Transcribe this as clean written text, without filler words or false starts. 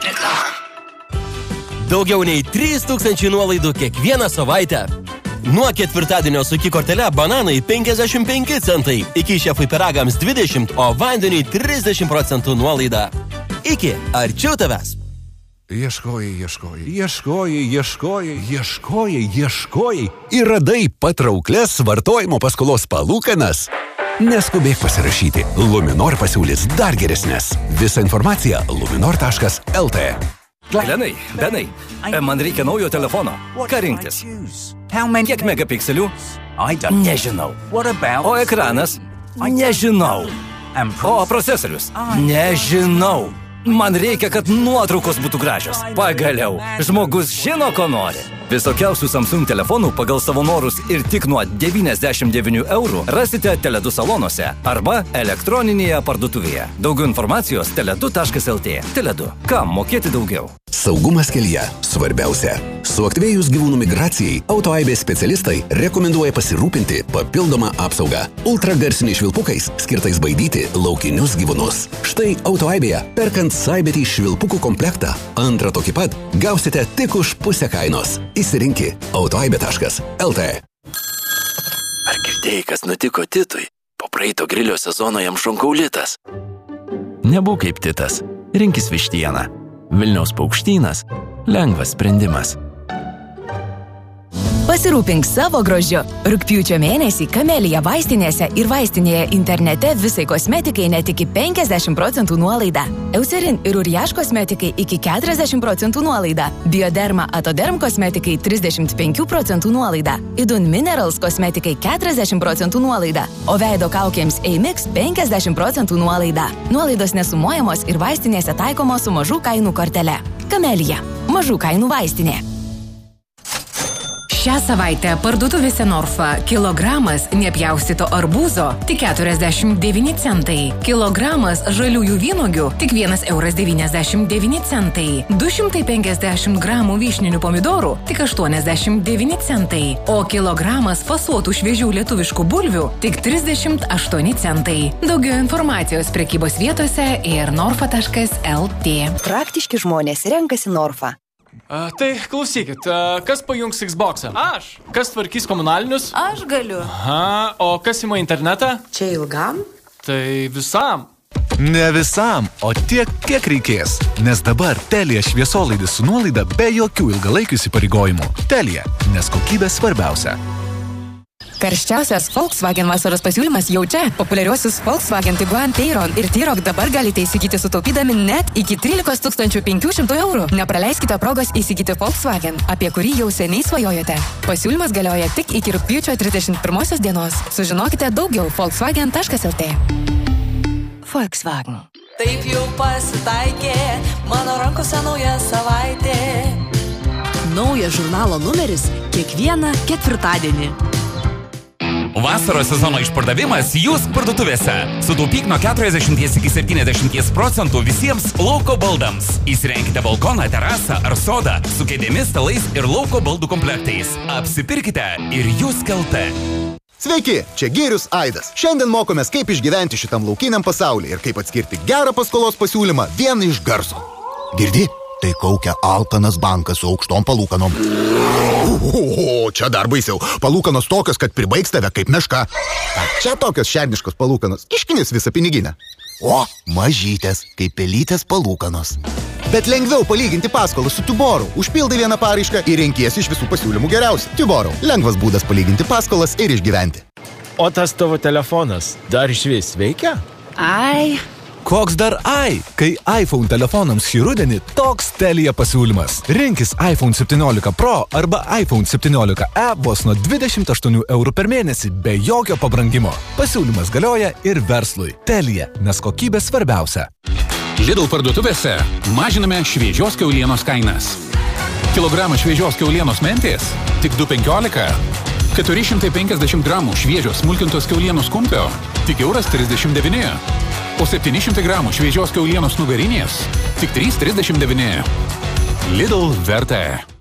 Daugiau nei 3000 nuolaidų kiekvieną savaitę. Nuo ketvirtadienio su kortele bananai 55 centai, iki šefui pyragams 20, o vandeniui 30% nuolaida. Iki arčiau tavęs. Ieškojai ir radai patrauklias vartojimo paskolos palūkanas. Neskubėk pasirašyti. Luminor pasiūlys dar geresnės. Visa informacija luminor.lt. Benai, man reikia naujo telefono. Ką rinktis? Kiek megapikselių? Nežinau. O ekranas? Nežinau. O procesorius? Nežinau. Man reikia, kad nuotraukos būtų gražios. Pagaliau, žmogus žino, ko nori. Visokiausių Samsung telefonų pagal savo norus ir tik nuo 99 eurų rasite Tele2 salonuose arba elektroninėje parduotuvėje. Daugiau informacijos tele2.lt. Tele2. Kam mokėti daugiau? Saugumas kelyje svarbiausia. Suaktyvėjus gyvūnų migracijai, autoaibės specialistai rekomenduoja pasirūpinti papildomą apsaugą ultragarsiniais švilpukais, skirtais baidyti laukinius gyvūnus. Štai autoaibėje, perkant Saibetį švilpukų komplektą, antrą tokį pat gausite tik už pusę kainos. Įsirinki autoaibė.lt. Ar girdėjai, kas nutiko Titui? Po praeito grilio sezono jam šonkaulitas. Nebūk kaip Titas. Rinkis vištieną. Vilniaus paukštynas – lengvas sprendimas. Pasirūpink savo grožiu. Rugpjūčio mėnesį Kamelija vaistinėse ir vaistinėje internete visai kosmetikai net iki 50% nuolaida. Eucerin ir Uriaš kosmetikai iki 40% nuolaida. Bioderma Atoderm kosmetikai 35% nuolaida. Idun Minerals kosmetikai 40% nuolaida. O veido kaukėms Eimix 50% nuolaida. Nuolaidos nesumuojamos ir vaistinėse taikomos su mažų kainų kortele. Kamelija. Mažų kainų vaistinė. Šią savaitę parduotuvėse Norfa kilogramas nepjaustyto arbūzo tik 49 centai. Kilogramas žaliųjų vynuogių tik 1,99 centai. 250 gramų vyšninių pomidorų tik 89 centai. O kilogramas fasuotų šviežių lietuviškų bulvių tik 38 centai. Daugiau informacijos prekybos vietose ir norfa.lt. Praktiški žmonės renkasi Norfa. Tai klausykit, kas pajungs Xbox'ą? Aš. Kas tvarkys komunalinius? Aš galiu. Aha, o kas ima internetą? Čia ilgam? Tai visam. Ne visam, o tiek, kiek reikės. Nes dabar Telia šviesolaidis su nuolaida be jokių ilgalaikių įsipareigojimų. Telia, nes kokybė svarbiausia. Karščiausias Volkswagen vasaros pasiūlymas jau čia. Populiariuosius Volkswagen Tiguan, Tayron ir T-Roc dabar galite įsigyti sutaupydami net iki 13 500 eurų. Nepraleiskite progos įsigyti Volkswagen, apie kurį jau seniai svajojote. Pasiūlymas galioja tik iki rugpjūčio 31 dienos. Sužinokite daugiau volkswagen.lt. Volkswagen. Taip jau pasitaikė, mano rankose nauja savaitė. Naujas žurnalo numeris kiekvieną ketvirtadienį. Vasaros sezono išpardavimas jūs parduotuvėse. Sutaupyk nuo 40 iki 70% visiems lauko baldams. Įsirenkite balkoną, terasą ar sodą su kėdėmis, stalais ir lauko baldų komplektais. Apsipirkite ir jūs kelte. Sveiki, čia Gėrius Aidas. Šiandien mokomės, kaip išgyventi šitam laukiniam pasaulyje ir kaip atskirti gerą paskolos pasiūlymą vieną iš garso. Girdi? Tai kaukia alkanas bankas su aukštom palūkanom. O, čia dar baisiau. Palūkanos tokios, kad pribaigs tave kaip meška. Čia tokios šerniškos palūkanos. Kiškinės visą piniginę. O, mažytės, kaip pelytės palūkanos. Bet lengviau palyginti paskolą su Tiboru. Užpildai vieną paraišką ir renkiesi iš visų pasiūlymų geriausią. Tiboru. Lengvas būdas palyginti paskolas ir išgyventi. O tas tavo telefonas dar išvis veikia? Ai. Koks dar ai? Kai iPhone telefonams šį rudenį toks Telia pasiūlymas. Rinkis iPhone 17 Pro arba iPhone 17e vos nuo 28 eurų per mėnesį be jokio pabrangimo. Pasiūlymas galioja ir verslui. Telia, nes kokybė svarbiausia. Lidl parduotuvėse mažiname šviežios kiaulienos kainas. Kilogramą šviežios kiaulienos mentės tik 2,15. 450 gramų šviežios smulkintos kiaulienos kumpio tik €39. O 700 gramų šviežios kiaulienos nugarinės tik 3,39. Lidl verta.